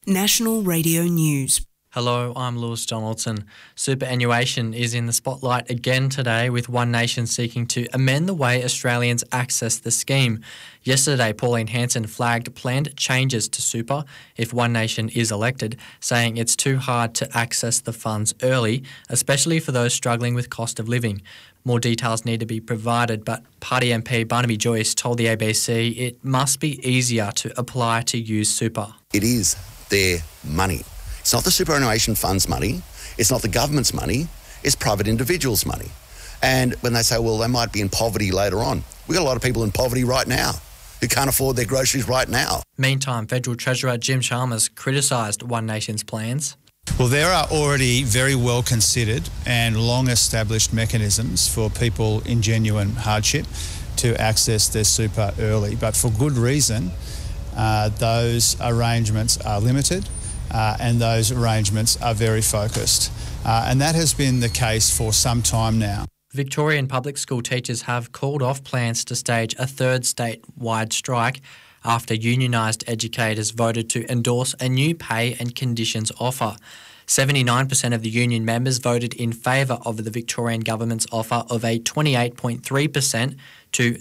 National Radio News. Hello, I'm Lewis Donaldson. Superannuation is in the spotlight again today, with One Nation seeking to amend the way Australians access the scheme. Yesterday, Pauline Hanson flagged planned changes to super if One Nation is elected, saying it's too hard to access the funds early, especially for those struggling with cost of living. More details need to be provided, but Party MP Barnaby Joyce told the ABC it must be easier to apply to use super. It is their money. It's not the superannuation fund's money. It's not the government's money. It's private individuals' money. And when they say, well, they might be in poverty later on, we've got a lot of people in poverty right now who can't afford their groceries right now. Meantime, Federal Treasurer Jim Chalmers criticised One Nation's plans. Well, there are already very well considered and long established mechanisms for people in genuine hardship to access their super early, but for good reason. Those arrangements are limited. And those arrangements are very focused. And that has been the case for some time now. Victorian public school teachers have called off plans to stage a third statewide strike after unionised educators voted to endorse a new pay and conditions offer. 79% of the union members voted in favour of the Victorian government's offer of a 28.3% to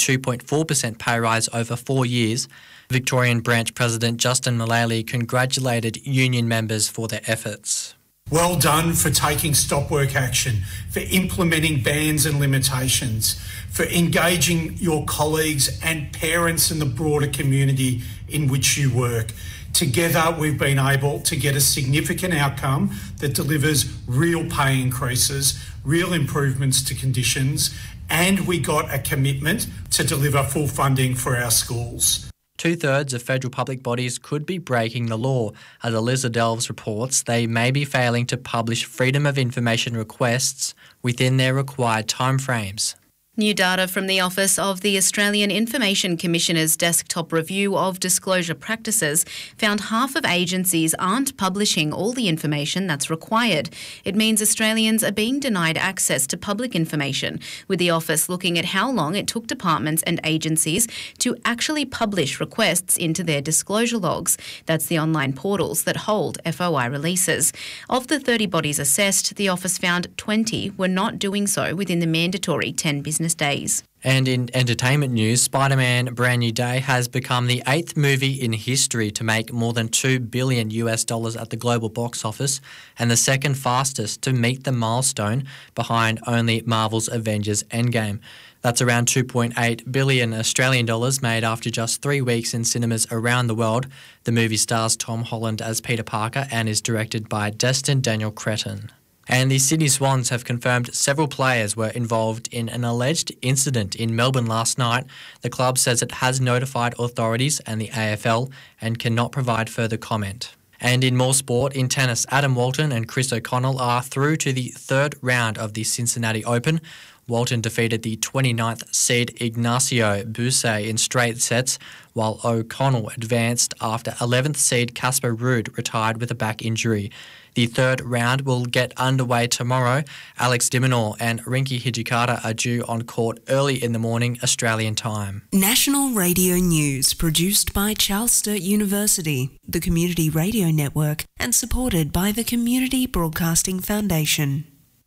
32.4% pay rise over 4 years. Victorian branch president Justin Mullally congratulated union members for their efforts. Well done for taking stop work action, for implementing bans and limitations, for engaging your colleagues and parents and the broader community in which you work. Together, we've been able to get a significant outcome that delivers real pay increases, real improvements to conditions, and we got a commitment to deliver full funding for our schools. 2/3 of federal public bodies could be breaking the law. As Eliza Delves reports, they may be failing to publish Freedom of Information requests within their required timeframes. New data from the Office of the Australian Information Commissioner's desktop review of disclosure practices found half of agencies aren't publishing all the information that's required. It means Australians are being denied access to public information, with the Office looking at how long it took departments and agencies to actually publish requests into their disclosure logs. That's the online portals that hold FOI releases. Of the 30 bodies assessed, the Office found 20 were not doing so within the mandatory 10 business days. And in entertainment news, Spider-Man Brand New Day has become the 8th movie in history to make more than $2 billion at the global box office, and the second fastest to meet the milestone, behind only Marvel's Avengers Endgame. That's around 2.8 billion Australian dollars made after just 3 weeks in cinemas around the world. The movie stars Tom Holland as Peter Parker and is directed by Destin Daniel Cretton. And the Sydney Swans have confirmed several players were involved in an alleged incident in Melbourne last night. The club says it has notified authorities and the AFL and cannot provide further comment. And in more sport, in tennis, Adam Walton and Chris O'Connell are through to the third round of the Cincinnati Open. Walton defeated the 29th seed Ignacio Buse in straight sets, while O'Connell advanced after 11th seed Casper Ruud retired with a back injury. The third round will get underway tomorrow. Alex de Minaur and Rinky Hijikata are due on court early in the morning, Australian time. National Radio News, produced by Charles Sturt University, the Community Radio Network, and supported by the Community Broadcasting Foundation.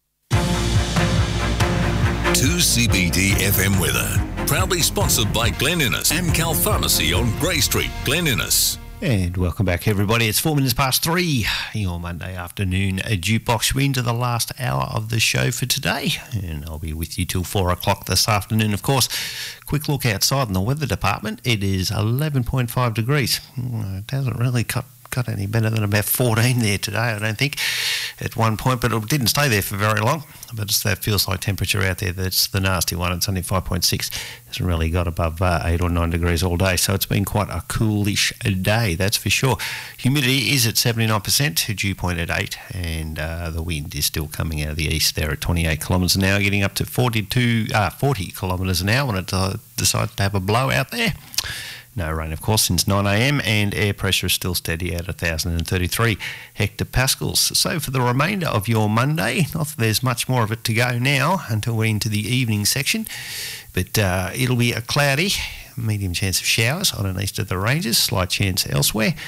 2CBD FM weather, proudly sponsored by Glen Innes and Cal Pharmacy on Grey Street, Glen Innes. And welcome back, everybody. It's 4 minutes past 3, your Monday afternoon jukebox. We're into the last hour of the show for today, and I'll be with you till 4 o'clock this afternoon, of course. Quick look outside in the weather department. It is 11.5 degrees. It hasn't really got any better than about 14 there today, I don't think, at one point, but it didn't stay there for very long. But that feels like temperature out there. That's the nasty one. It's only 5.6. Hasn't really got above 8 or 9 degrees all day, so it's been quite a coolish day, that's for sure. Humidity is at 79%, dew point at 8, and the wind is still coming out of the east there at 28 kilometres an hour, getting up to 40 kilometres an hour when it decides to have a blowout there. No rain, of course, since 9 a.m, and air pressure is still steady at 1,033 hectopascals. So for the remainder of your Monday, not that there's much more of it to go now until we're into the evening section, but it'll be a cloudy, medium chance of showers on and east of the ranges, slight chance elsewhere,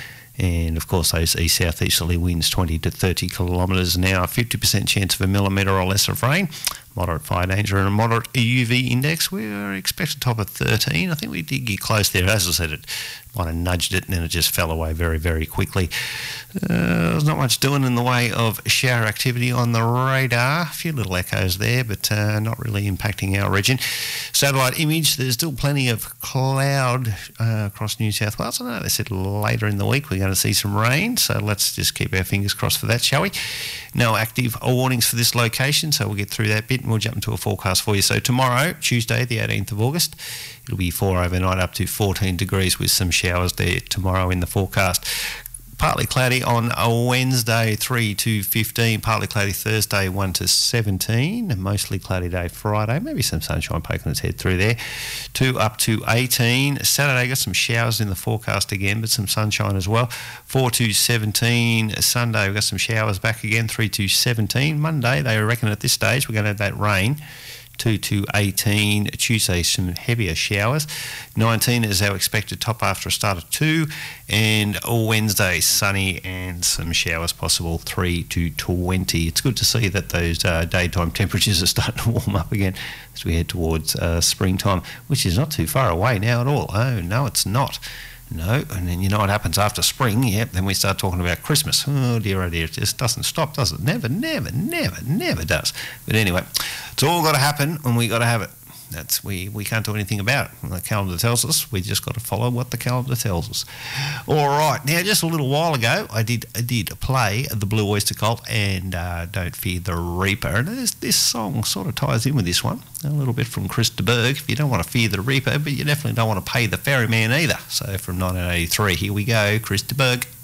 And of course, those east-southeasterly winds 20 to 30 kilometres an hour, 50% chance of a millimetre or less of rain, moderate fire danger and a moderate UV index. We were expected top of 13. I think we did get close there. As I said, it might have nudged it and then it just fell away very, very quickly. There's not much doing in the way of shower activity on the radar. A few little echoes there, but not really impacting our region. Satellite image, there's still plenty of cloud across New South Wales. I know they said later in the week we're going to see some rain, so let's just keep our fingers crossed for that, shall we? No active warnings for this location, so we'll get through that bit and we'll jump into a forecast for you. So tomorrow, Tuesday, the 18th of August, it'll be 4 overnight up to 14 degrees with some showers there tomorrow in the forecast. Partly cloudy on a Wednesday, 3 to 15. Partly cloudy Thursday, 1 to 17. Mostly cloudy day Friday. Maybe some sunshine poking its head through there. 2 up to 18. Saturday, got some showers in the forecast again, but some sunshine as well. 4 to 17. Sunday, we've got some showers back again, 3 to 17. Monday, they reckon at this stage we're going to have that rain. 2 to 18. Tuesday, some heavier showers. 19 is our expected top after a start of 2. And Wednesday, sunny and some showers possible, 3 to 20. It's good to see that those daytime temperatures are starting to warm up again as we head towards springtime, which is not too far away now at all. Oh, no, it's not. No, and then you know what happens after spring? Yep, then we start talking about Christmas. Oh dear, it just doesn't stop, does it? Never does. But anyway, it's all got to happen and we got to have it. We can't do anything about it. The calendar tells us. We just got to follow what the calendar tells us. All right. Now, just a little while ago, I did play the Blue Oyster Cult and Don't Fear the Reaper. And this song sort of ties in with this one. A little bit from Chris de Burgh. If you don't want to fear the Reaper, but you definitely don't want to pay the ferryman either. So from 1983, here we go. Chris de Burgh.